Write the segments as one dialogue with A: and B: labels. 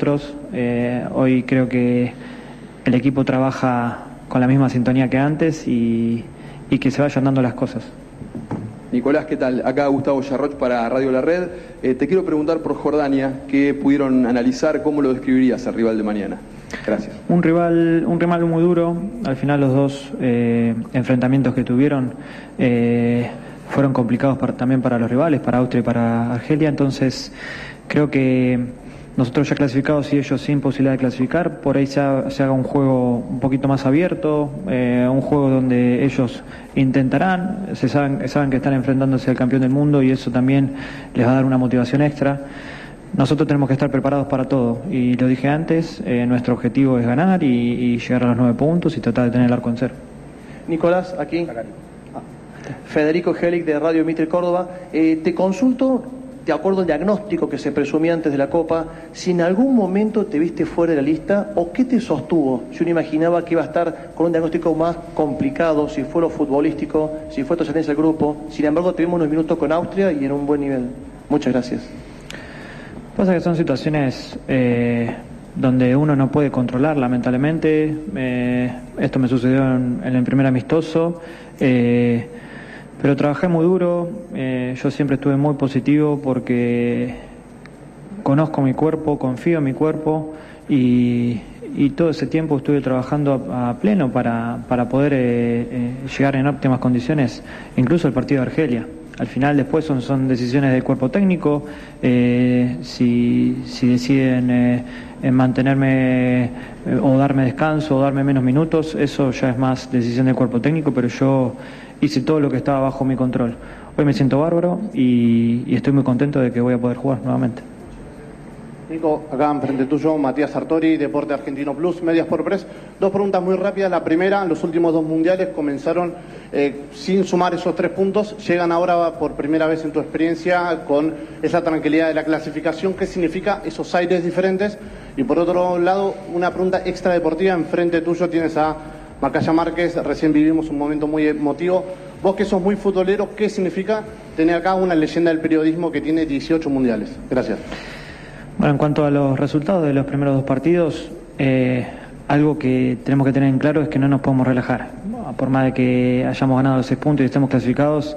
A: nosotros. Hoy creo que el equipo trabaja con la misma sintonía que antes y que se vayan dando las cosas.
B: Nicolás, ¿qué tal? Acá Gustavo Yarroch para Radio La Red. Te quiero preguntar por Jordania, ¿qué pudieron analizar? ¿Cómo lo describirías al rival de mañana? Gracias. Un rival
A: muy duro. Al final los dos enfrentamientos que tuvieron fueron complicados también para los rivales, para Austria y para Argelia. Entonces creo que nosotros ya clasificados y ellos sin posibilidad de clasificar, por ahí se haga un juego un poquito más abierto, un juego donde ellos intentarán, saben que están enfrentándose al campeón del mundo y eso también les va a dar una motivación extra. Nosotros tenemos que estar preparados para todo y lo dije antes, nuestro objetivo es ganar y llegar a los 9 puntos y tratar de tener el arco en cero.
C: Nicolás, aquí. Federico Gelic de Radio Mitre Córdoba. Te consulto, de acuerdo al diagnóstico que se presumía antes de la Copa, si en algún momento te viste fuera de la lista o qué te sostuvo, si uno imaginaba que iba a estar con un diagnóstico más complicado, si fue lo futbolístico, si fue tu asistencia al grupo. Sin embargo, tuvimos unos minutos con Austria y en un buen nivel. Muchas gracias.
A: Pasa que son situaciones donde uno no puede controlar, lamentablemente. Esto me sucedió en el primer amistoso, pero trabajé muy duro. Yo siempre estuve muy positivo porque conozco mi cuerpo, confío en mi cuerpo y todo ese tiempo estuve trabajando a pleno para poder llegar en óptimas condiciones, incluso el partido de Argelia. Al final después son decisiones del cuerpo técnico, si deciden mantenerme o darme descanso o darme menos minutos, eso ya es más decisión del cuerpo técnico, pero yo hice todo lo que estaba bajo mi control. Hoy me siento bárbaro y estoy muy contento de que voy a poder jugar nuevamente.
D: Nico, acá enfrente tuyo, Matías Sartori, Deporte Argentino Plus, Medias por Press. 2 preguntas muy rápidas. La primera, los últimos 2 mundiales comenzaron sin sumar esos 3 puntos. Llegan ahora por primera vez en tu experiencia con esa tranquilidad de la clasificación. ¿Qué significa esos aires diferentes? Y por otro lado, una pregunta extra deportiva. Enfrente tuyo tienes a Macaya Márquez. Recién vivimos un momento muy emotivo. Vos que sos muy futbolero, ¿qué significa tener acá una leyenda del periodismo que tiene 18 mundiales? Gracias.
A: Bueno, en cuanto a los resultados de los primeros 2 partidos, algo que tenemos que tener en claro es que no nos podemos relajar. Por más de que hayamos ganado los 6 puntos y estemos clasificados,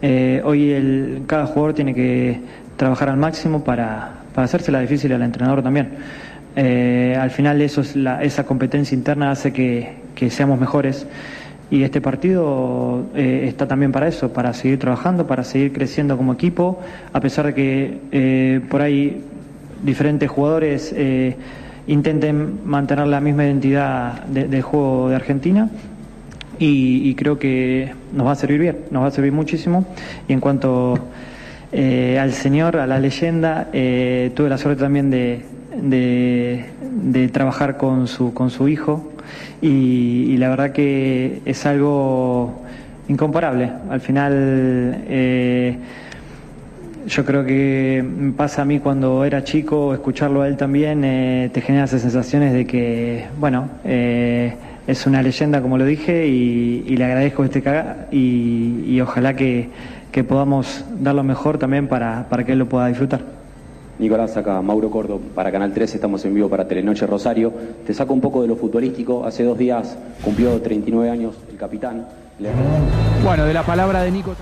A: hoy cada jugador tiene que trabajar al máximo para hacérsela difícil al entrenador también. Al final esa competencia interna hace que seamos mejores y este partido está también para eso, para seguir trabajando, para seguir creciendo como equipo, a pesar de que por ahí diferentes jugadores intenten mantener la misma identidad del juego de Argentina y creo que nos va a servir bien, nos va a servir muchísimo. Y en cuanto al señor, a la leyenda, tuve la suerte también de trabajar con su hijo y la verdad que es algo incomparable. Al final yo creo que me pasa a mí cuando era chico, escucharlo a él también, te genera esas sensaciones de que, bueno, es una leyenda, como lo dije, y le agradezco que esté acá y ojalá que podamos dar lo mejor también para que él lo pueda disfrutar.
E: Nicolás, acá Mauro Cordo para Canal 13, estamos en vivo para Telenoche Rosario. Te saco un poco de lo futbolístico. Hace 2 días cumplió 39 años el capitán.
F: Bueno, de la palabra de Nico.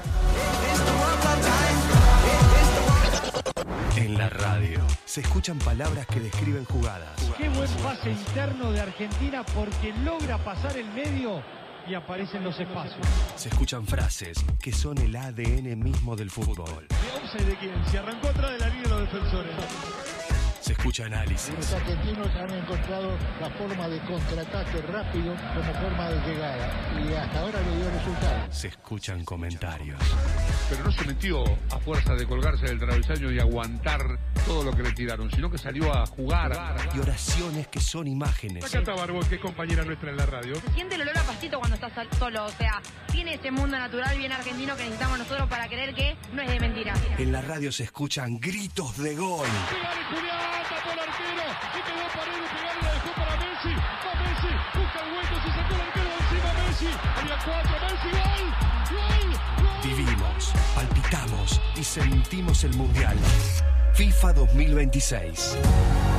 G: En la radio se escuchan palabras que describen jugadas.
H: Qué buen pase interno de Argentina porque logra pasar el medio y aparecen los espacios.
G: Se escuchan frases que son el ADN mismo del fútbol.
H: ¿De offside de quién? Se arrancó atrás de la línea de los defensores.
G: Se escucha análisis.
I: Los argentinos han encontrado la forma de contraataque rápido como forma de llegada y hasta ahora le dio resultado.
G: Se escuchan comentarios.
J: Pero no se metió a fuerza de colgarse del travesaño y aguantar todo lo que le tiraron, sino que salió a jugar.
G: Y oraciones que son imágenes.
J: Acá está Barbos, que es compañera nuestra en la radio.
K: Se siente el olor a pastito cuando estás solo, o sea, tiene ese mundo natural bien argentino que necesitamos nosotros para creer que no es de mentira.
G: En la radio se escuchan gritos de gol.
H: Tapó el arquero y quedó Paredes pegado y la dejó para Messi. Va Messi, busca el hueco, se sacó el arquero de encima Messi. Haría 4, Messi, gol, gol, gol.
G: Vivimos, palpitamos y sentimos el Mundial. FIFA 2026.